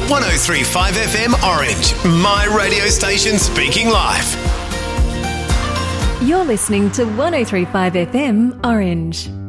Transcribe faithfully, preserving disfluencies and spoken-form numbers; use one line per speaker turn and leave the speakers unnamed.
one oh three point five F M Orange, my radio station speaking live.
You're listening to one oh three point five F M Orange.